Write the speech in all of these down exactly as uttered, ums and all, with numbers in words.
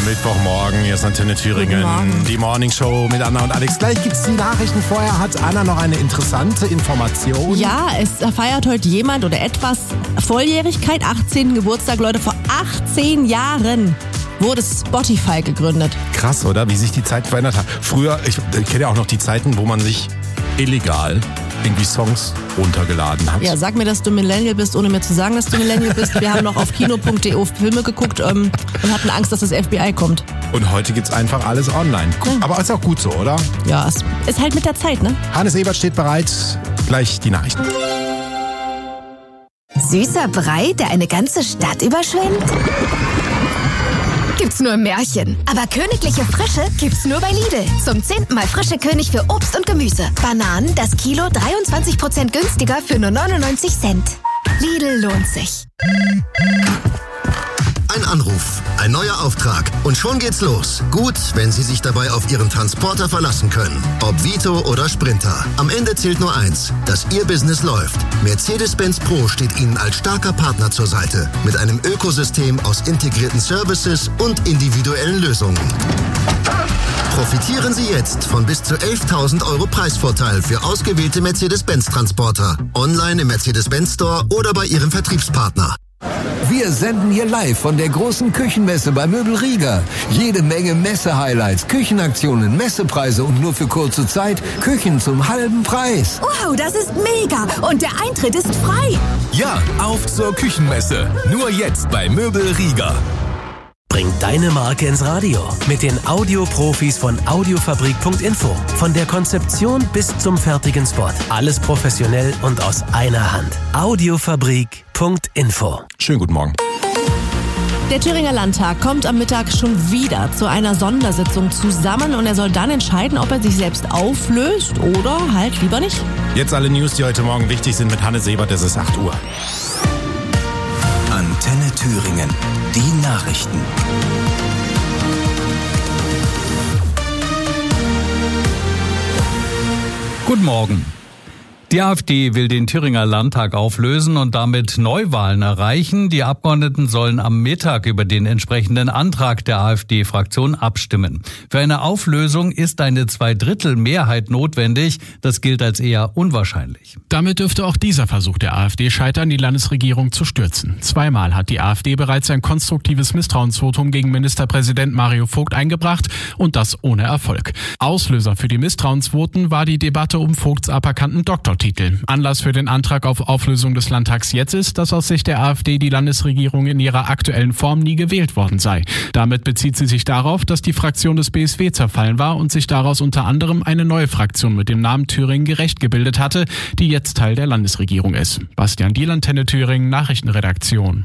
Mittwochmorgen, hier ist Antenne Thüringen, die Morning Show mit Anna und Alex. Gleich gibt's die Nachrichten. Vorher hat Anna noch eine interessante Information. Ja, es feiert heute jemand oder etwas Volljährigkeit, achtzehnten Geburtstag. Leute, vor achtzehn Jahren wurde Spotify gegründet. Krass, oder? Wie sich die Zeit verändert hat. Früher, ich, ich kenne ja auch noch die Zeiten, wo man sich illegal irgendwie Songs runtergeladen hat. Ja, sag mir, dass du Millennial bist, ohne mir zu sagen, dass du Millennial bist. Wir haben noch auf kino punkt de Filme geguckt ähm, und hatten Angst, dass das F B I kommt. Und heute gibt's einfach alles online. Ja. Aber ist auch gut so, oder? Ja, es ist halt mit der Zeit, ne? Hannes Ebert steht bereit. Gleich die Nachrichten. Süßer Brei, der eine ganze Stadt überschwemmt? Gibt's nur im Märchen. Aber königliche Frische gibt's nur bei Lidl. Zum zehnten Mal frische König für Obst und Gemüse. Bananen, das Kilo dreiundzwanzig Prozent günstiger für nur neunundneunzig Cent. Lidl lohnt sich. Ein Anruf, ein neuer Auftrag und schon geht's los. Gut, wenn Sie sich dabei auf Ihren Transporter verlassen können. Ob Vito oder Sprinter. Am Ende zählt nur eins, dass Ihr Business läuft. Mercedes-Benz Pro steht Ihnen als starker Partner zur Seite. Mit einem Ökosystem aus integrierten Services und individuellen Lösungen. Profitieren Sie jetzt von bis zu elftausend Euro Preisvorteil für ausgewählte Mercedes-Benz-Transporter. Online im Mercedes-Benz Store oder bei Ihrem Vertriebspartner. Wir senden hier live von der großen Küchenmesse bei Möbel Rieger. Jede Menge Messe-Highlights, Küchenaktionen, Messepreise und nur für kurze Zeit Küchen zum halben Preis. Wow, das ist mega! Und der Eintritt ist frei! Ja, auf zur Küchenmesse. Nur jetzt bei Möbel Rieger. Bring deine Marke ins Radio mit den Audioprofis von audiofabrik punkt info. Von der Konzeption bis zum fertigen Spot. Alles professionell und aus einer Hand. audiofabrik punkt info. Schönen guten Morgen. Der Thüringer Landtag kommt am Mittag schon wieder zu einer Sondersitzung zusammen und er soll dann entscheiden, ob er sich selbst auflöst oder halt lieber nicht. Jetzt alle News, die heute Morgen wichtig sind mit Hannes Ebert, es ist acht Uhr. Antenne Thüringen. Die Nachrichten. Guten Morgen. Die AfD will den Thüringer Landtag auflösen und damit Neuwahlen erreichen. Die Abgeordneten sollen am Mittag über den entsprechenden Antrag der AfD-Fraktion abstimmen. Für eine Auflösung ist eine Zweidrittel-Mehrheit notwendig. Das gilt als eher unwahrscheinlich. Damit dürfte auch dieser Versuch der AfD scheitern, die Landesregierung zu stürzen. Zweimal hat die AfD bereits ein konstruktives Misstrauensvotum gegen Ministerpräsident Mario Vogt eingebracht und das ohne Erfolg. Auslöser für die Misstrauensvoten war die Debatte um Vogts aberkannten Doktortitel. Anlass für den Antrag auf Auflösung des Landtags jetzt ist, dass aus Sicht der AfD die Landesregierung in ihrer aktuellen Form nie gewählt worden sei. Damit bezieht sie sich darauf, dass die Fraktion des B S W zerfallen war und sich daraus unter anderem eine neue Fraktion mit dem Namen Thüringen gerecht gebildet hatte, die jetzt Teil der Landesregierung ist. Bastian Diel, Antenne Thüringen, Nachrichtenredaktion.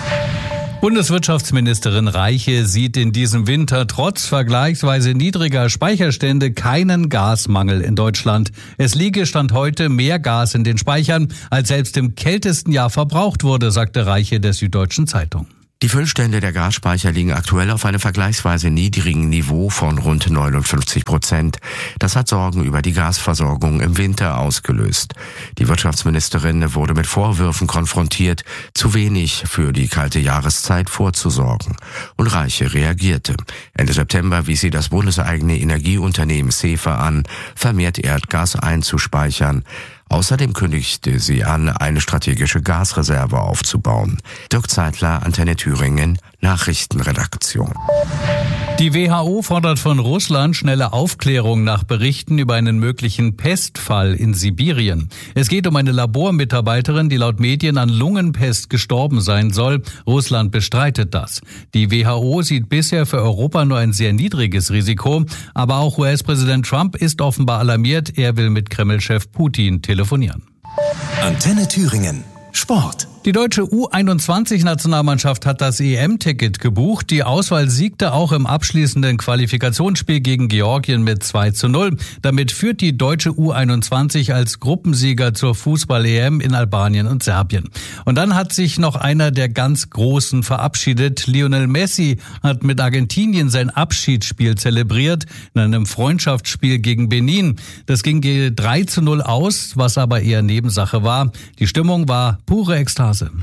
Bundeswirtschaftsministerin Reiche sieht in diesem Winter trotz vergleichsweise niedriger Speicherstände keinen Gasmangel in Deutschland. Es liege Stand heute mehr Gas in den Speichern, als selbst im kältesten Jahr verbraucht wurde, sagte Reiche der Süddeutschen Zeitung. Die Füllstände der Gasspeicher liegen aktuell auf einem vergleichsweise niedrigen Niveau von rund neunundfünfzig Prozent. Das hat Sorgen über die Gasversorgung im Winter ausgelöst. Die Wirtschaftsministerin wurde mit Vorwürfen konfrontiert, zu wenig für die kalte Jahreszeit vorzusorgen. Und Reiche reagierte. Ende September wies sie das bundeseigene Energieunternehmen SEFA an, vermehrt Erdgas einzuspeichern. Außerdem kündigte sie an, eine strategische Gasreserve aufzubauen. Dirk Zeitler, Antenne Thüringen, Nachrichtenredaktion. Die W H O fordert von Russland schnelle Aufklärung nach Berichten über einen möglichen Pestfall in Sibirien. Es geht um eine Labormitarbeiterin, die laut Medien an Lungenpest gestorben sein soll. Russland bestreitet das. Die W H O sieht bisher für Europa nur ein sehr niedriges Risiko. Aber auch U S-Präsident Trump ist offenbar alarmiert. Er will mit Kreml-Chef Putin telefonieren. Antenne Thüringen. Sport. Die deutsche U einundzwanzig-Nationalmannschaft hat das E M-Ticket gebucht. Die Auswahl siegte auch im abschließenden Qualifikationsspiel gegen Georgien mit zwei zu null. Damit führt die deutsche U einundzwanzig als Gruppensieger zur Fußball-E M in Albanien und Serbien. Und dann hat sich noch einer der ganz Großen verabschiedet. Lionel Messi hat mit Argentinien sein Abschiedsspiel zelebriert in einem Freundschaftsspiel gegen Benin. Das ging drei zu null aus, was aber eher Nebensache war. Die Stimmung war pure Ekstase. Straße.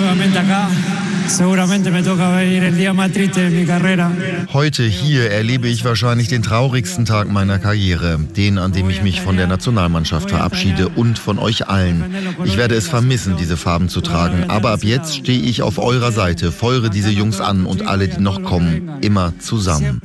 Heute hier erlebe ich wahrscheinlich den traurigsten Tag meiner Karriere. Den, an dem ich mich von der Nationalmannschaft verabschiede und von euch allen. Ich werde es vermissen, diese Farben zu tragen. Aber ab jetzt stehe ich auf eurer Seite, feuere diese Jungs an und alle, die noch kommen, immer zusammen.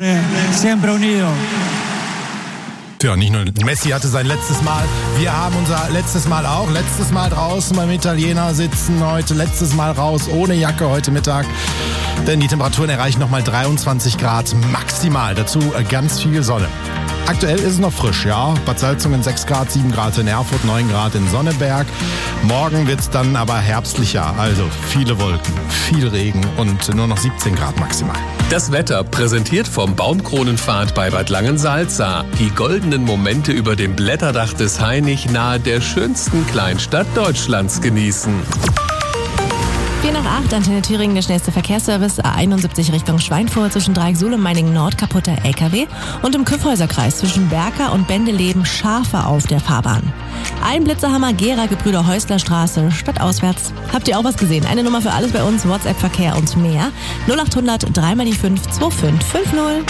Ja, nicht nur Messi hatte sein letztes Mal, wir haben unser letztes Mal auch. Letztes Mal draußen beim Italiener sitzen heute, letztes Mal raus, ohne Jacke heute Mittag. Denn die Temperaturen erreichen nochmal dreiundzwanzig Grad maximal. Dazu ganz viel Sonne. Aktuell ist es noch frisch, ja. Bad Salzungen sechs Grad, sieben Grad in Erfurt, neun Grad in Sonneberg. Morgen wird es dann aber herbstlicher, also viele Wolken, viel Regen und nur noch siebzehn Grad maximal. Das Wetter präsentiert vom Baumkronenpfad bei Bad Langensalza. Die goldenen Momente über dem Blätterdach des Hainich nahe der schönsten Kleinstadt Deutschlands genießen. vier nach acht, Antenne Thüringen, der schnellste Verkehrsservice, A einundsiebzig Richtung Schweinfurt zwischen Dreieck-Suhl und Meiningen-Nord, kaputter L K W. Und im Kyffhäuserkreis zwischen Berka und Bendeleben Schafe auf der Fahrbahn. Ein Blitzerhammer, Gera, Gebrüder Häusler Straße, stadtauswärts. Habt ihr auch was gesehen? Eine Nummer für alles bei uns, WhatsApp-Verkehr und mehr. null acht hundert, drei mal die fünf, zwei fünf fünf null.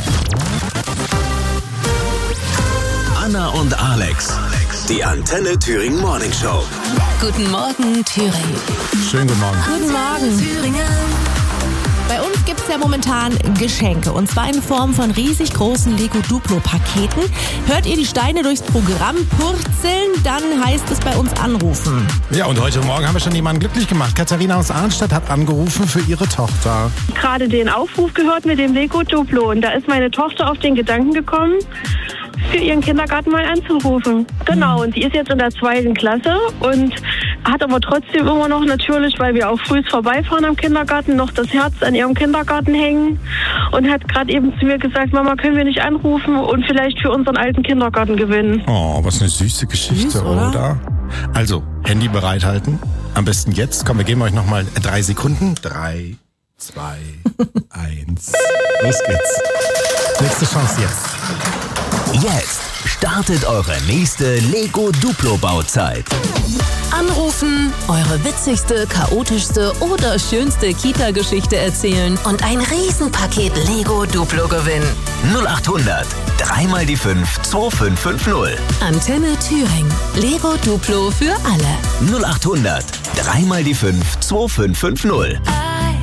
Anna und Alex, die Antenne Thüringen Morning Show. Guten Morgen, Thüringen. Schönen guten Morgen. Guten Morgen, Thüringen. Bei uns gibt es ja momentan Geschenke und zwar in Form von riesig großen Lego-Duplo-Paketen. Hört ihr die Steine durchs Programm purzeln, dann heißt es bei uns anrufen. Ja, und heute Morgen haben wir schon jemanden glücklich gemacht. Katharina aus Arnstadt hat angerufen für ihre Tochter. Gerade den Aufruf gehört mit dem Lego-Duplo und da ist meine Tochter auf den Gedanken gekommen, für ihren Kindergarten mal anzurufen. Genau, und die ist jetzt in der zweiten Klasse und hat aber trotzdem immer noch natürlich, weil wir auch früh vorbeifahren am Kindergarten, noch das Herz an ihrem Kindergarten hängen und hat gerade eben zu mir gesagt, Mama, können wir nicht anrufen und vielleicht für unseren alten Kindergarten gewinnen. Oh, was eine süße Geschichte, Süß, oder? oder? Also, Handy bereithalten. Am besten jetzt. Komm, wir geben euch nochmal drei Sekunden. Drei, zwei, eins. Los geht's. Nächste Chance jetzt. Jetzt startet eure nächste Lego-Duplo-Bauzeit. Anrufen, eure witzigste, chaotischste oder schönste Kita-Geschichte erzählen und ein Riesenpaket Lego-Duplo gewinnen. null acht hundert, drei mal die fünf, zwei fünf fünf null. Antenne Thüringen. Lego-Duplo für alle. null acht hundert, drei mal die fünf, zwei fünf fünf null.